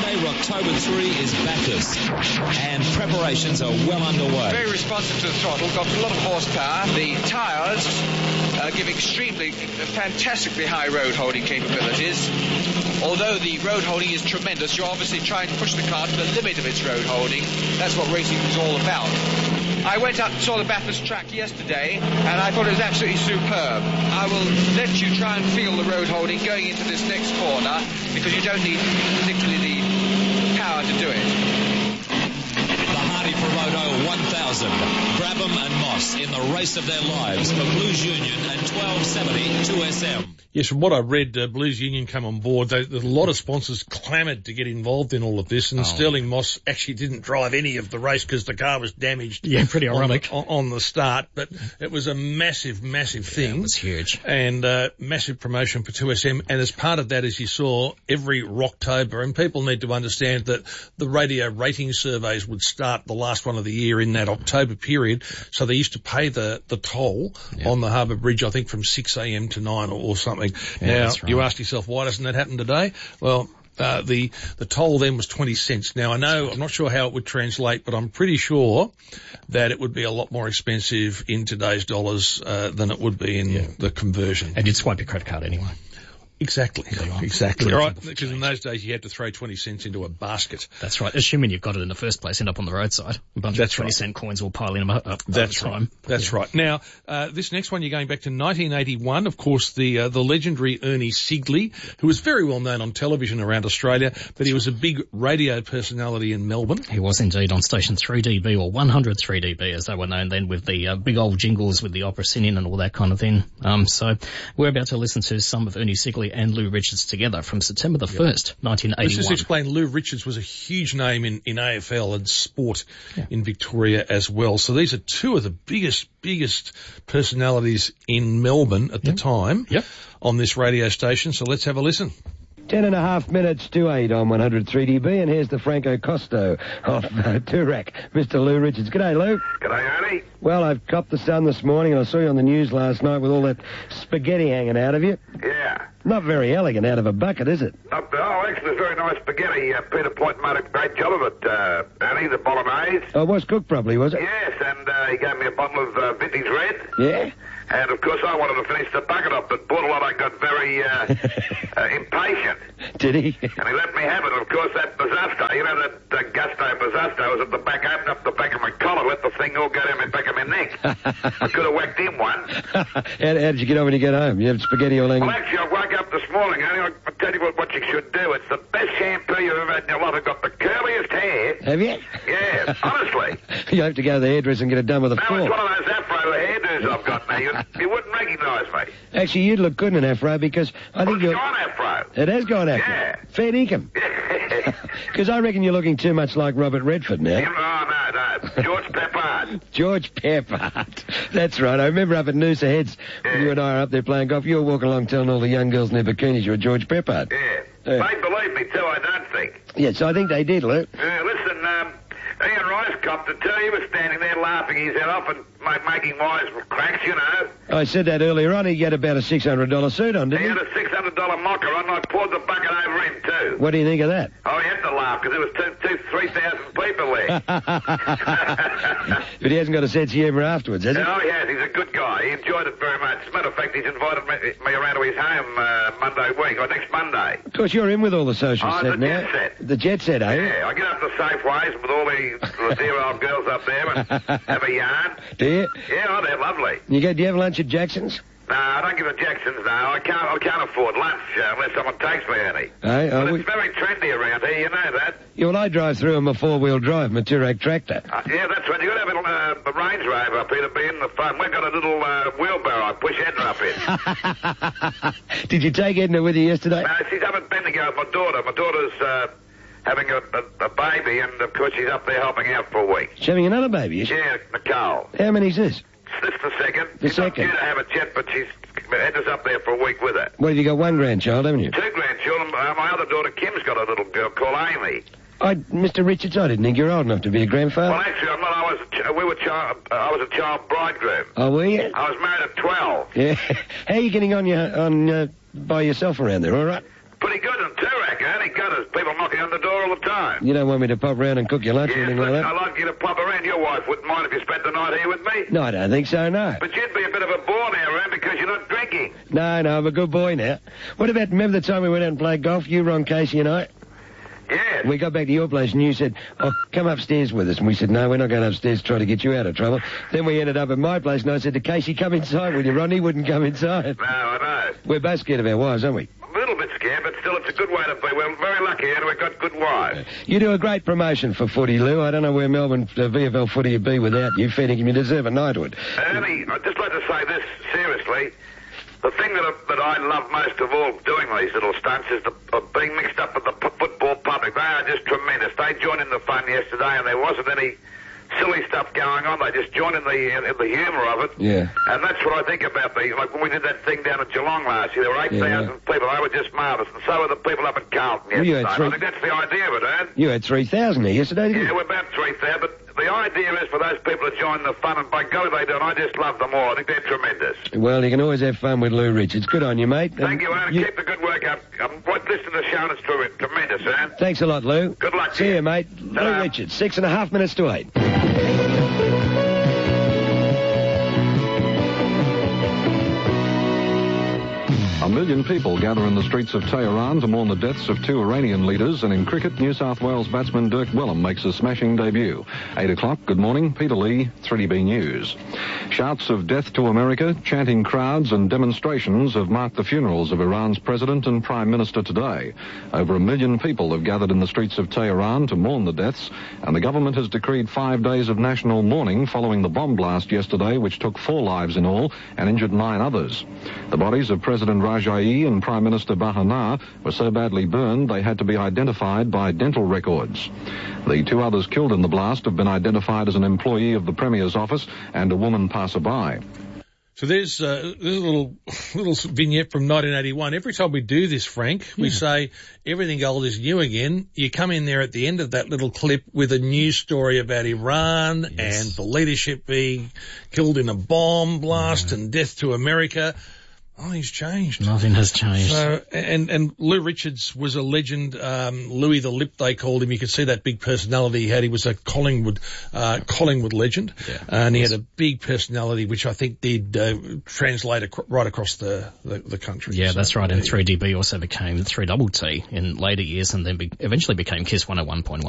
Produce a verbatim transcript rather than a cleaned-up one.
Sunday, October three is Bathurst, and preparations are well underway. Very responsive to the throttle, got a lot of horsepower. The tyres uh, give extremely, fantastically high road holding capabilities. Although the road holding is tremendous, you're obviously trying to push the car to the limit of its road holding. That's what racing is all about. I went up and saw the Bathurst track yesterday, and I thought it was absolutely superb. I will let you try and feel the road holding going into this next corner, because you don't need particularly the power to do it. The Hardy Ferodo one thousand, Brabham and Moss in the race of their lives for Blues Union and twelve seventy two S M. Yes, from what I read, uh, Blues Union come on board. They, a lot of sponsors clamoured to get involved in all of this, and oh. Sterling Moss actually didn't drive any of the race because the car was damaged. Yeah, pretty ironic. On the, on the start, but it was a massive, massive thing. Yeah, it was huge. And uh, massive promotion for two S M, and as part of that, as you saw, every Rocktober, and people need to understand that the radio rating surveys would start the last one of the year in that October period, so they used to pay the, the toll yep. on the Harbour Bridge, I think, from six a.m. to nine or, or something. Yeah, now, right. You ask yourself, why doesn't that happen today? Well, uh, the, the toll then was twenty cents. Now, I know, I'm not sure how it would translate, but I'm pretty sure that it would be a lot more expensive in today's dollars, uh, than it would be in yeah. the conversion. And you'd swipe your credit card anyway. Exactly, exactly. Right, because in those days you had to throw twenty cents into a basket. That's right. Assuming you've got it in the first place, end up on the roadside. A bunch That's of twenty right. cent coins will pile in up. That's right. Time. That's yeah. right. Now, uh, this next one you're going back to nineteen eighty-one. Of course, the uh, the legendary Ernie Sigley, who was very well known on television around Australia, but he was a big radio personality in Melbourne. He was indeed on station three D B, or one hundred three D B as they were known then, with the uh, big old jingles with the opera singing and all that kind of thing. Um, so we're about to listen to some of Ernie Sigley and Lou Richards together from September the first, nineteen eighty-one. Let's just explain, Lou Richards was a huge name in, in A F L and sport yeah. in Victoria as well. So these are two of the biggest, biggest personalities in Melbourne at yep. the time yep. on this radio station. So let's have a listen. Ten and a half minutes to eight on one hundred three D B, and here's the Franco Costo of uh, Toorak, Mister Lou Richards. G'day, Lou. G'day, Ernie. Well, I've copped the sun this morning, and I saw you on the news last night with all that spaghetti hanging out of you. Yeah. Not very elegant out of a bucket, is it? Not, oh, actually, it's very nice spaghetti. Uh, Peter Point made a great job of it, uh, Ernie, the bolognese. Oh, it was cooked properly, was it? Yes, and uh, he gave me a bottle of uh, vintage red. Yeah? And, of course, I wanted to finish the bucket off, but Bordelot got very uh, uh, impatient. Did he? And he let me have it. Of course, that Bazasto, you know, that uh, Gusto Bazasto was at the back, opened up the back of my collar, let the thing all go down the back of my neck. I could have whacked him one. how, how did you get on when you get home? You have spaghetti all hanging? Well, actually, I woke up this morning, Ernie. I'll tell you what, what you should do. It's the best shampoo you've ever had in your life. I've got the curliest hair. Have you? Yeah, honestly. You have to go to the hairdresser and get it done with a no, fork. it's one of those afro hairdos I've got now. You, you wouldn't recognise me. Actually, you'd look good in an afro, because I think well, you're... It's gone afro. It has gone afro. Yeah. Fair dinkum. Because I reckon you're looking too much like Robert Redford now. Oh, no, no. George Peppard. George Peppard. That's right. I remember up at Noosa Heads, yeah. when you and I were up there playing golf, you were walking along telling all the young girls in their bikinis you were George Peppard. Yeah. Uh, They believe me, too, I don't think. Yes, I think they did, Lou. Uh, listen, um, Ian Rice copped it, too. He was standing there laughing his head off and like, making wise cracks, you know. I said that earlier on. He had about a six hundred dollars suit on, didn't he? He had a six hundred dollars mocker on, and I poured the bucket over him, too. What do you think of that? Oh, he had to laugh, because there was two, two, three thousand people there. But he hasn't got a sense of humour afterwards, has he? No, he has. He's a good guy. He enjoyed it very much. As a matter of fact, he's invited me, me around to his home uh, Monday week, or next Monday. Of course, you're in with all the social oh, set the now. Jet set. The jet set, eh? Yeah, I get up to Safeways with all the, the dear old girls up there and have a yarn. Do you? Yeah, oh, they're lovely. You go, do you have lunch at Jackson's? No, I don't give the Jacksons, no. I can't I can't afford lunch uh, unless someone takes me any. Hey, but oh, it's we... very trendy around here, you know that. Yeah, well, I drive through in my four-wheel drive, my Toorak tractor. Uh, yeah, that's right. You've got to have a, uh, a Range Rover up here to be in the fun. We've got a little uh, wheelbarrow I push Edna up in. Did you take Edna with you yesterday? No, she's up at Bendigo with my daughter. My daughter's uh, having a, a, a baby, and, of course, she's up there helping out for a week. She's having another baby, is she? Yeah, Nicole. How many's this? This is the second. The she's second. She's not due to have a jet, but she's Edna's up there for a week with her. Well, have you got one grandchild, haven't you? Two grandchildren. Uh, my other daughter, Kim's got a little girl called Amy. I, Mister Richards, I didn't think you were old enough to be a grandfather. Well, actually, I'm not. I was. A ch- we were. Child, uh, I was a child bridegroom. Oh, were you? I was married at twelve. Yeah. How are you getting on your on uh, by yourself around there? All right. Pretty good in Toorak, ain't it? Got us people knocking on the door all the You don't want me to pop round and cook your lunch or Yes, anything but like that? I'd like you to pop around. Your wife wouldn't mind if you spent the night here with me. No, I don't think so, no. But you'd be a bit of a bore now, around because you're not drinking. No, no, I'm a good boy now. What about, remember the time we went out and played golf, you, Ron, Casey and I? Yes. We got back to your place and you said, oh, come upstairs with us. And we said, no, we're not going upstairs to try to get you out of trouble. Then we ended up at my place and I said to Casey, come inside with you. Ron, he wouldn't come inside. No, I know. We're both scared of our wives, aren't we? A little bit scared, but still it's a good way to be. We're very lucky and we've got good wives. You do a great promotion for footy, Lou. I don't know where Melbourne uh, V F L footy would be without you. Fair dinkum, you deserve a knighthood. Ernie, I'd just like to say this seriously. The thing that I, that I love most of all doing these little stunts is the, uh, being mixed up with the p- football public. They are just tremendous. They joined in the fun yesterday and there wasn't any silly stuff going on. They just joined in the in, in the humour of it. Yeah. And that's what I think about these. Like when we did that thing down at Geelong last year, there were eight thousand Yeah, people. They were just marvellous. And so were the people up at Carlton Well, you yesterday. had three- I think that's the idea of it, Ern. You had three thousand there yesterday, didn't Yeah, you? we're about three thousand, but the idea is for those people to join the fun, and by golly they do, and I just love them all. I think they're tremendous. Well, you can always have fun with Lou Richards. Good on you, mate. Thank And you, Ern. Keep the good work up. I'm right listening to the show, and it's true, tremendous, Ern. Thanks a lot, Lou. Good luck to See you. you, mate. Lou Ta-ra. Richards, six and a half minutes to eight. A million people gather in the streets of Tehran to mourn the deaths of two Iranian leaders, and in cricket, New South Wales batsman Dirk Wellham makes a smashing debut. Eight o'clock, good morning, Peter Lee, three D B News. Shouts of death to America, chanting crowds and demonstrations have marked the funerals of Iran's president and prime minister today. Over a million people have gathered in the streets of Tehran to mourn the deaths, and the government has decreed five days of national mourning following the bomb blast yesterday, which took four lives in all and injured nine others. The bodies of President Rajaei and Prime Minister Bahana were so badly burned they had to be identified by dental records. The two others killed in the blast have been identified as an employee of the Premier's office and a woman passerby. So there's, uh, there's a little, little vignette from nineteen eighty-one. Every time we do this, Frank, we say everything old is new again. You come in there at the end of that little clip with a news story about Iran Yes. and the leadership being killed in a bomb blast and death to America. Oh, he's changed. Nothing has changed. So, and, and Lou Richards was a legend. Um, Louis the Lip, they called him. You could see that big personality he had. He was a Collingwood, uh, Collingwood legend. Yeah. And he had a big personality, which I think did, uh, translate ac- right across the, the, the country. Yeah, So, that's right. And three D B also became three Double T in later years and then be- eventually became Kiss one oh one point one.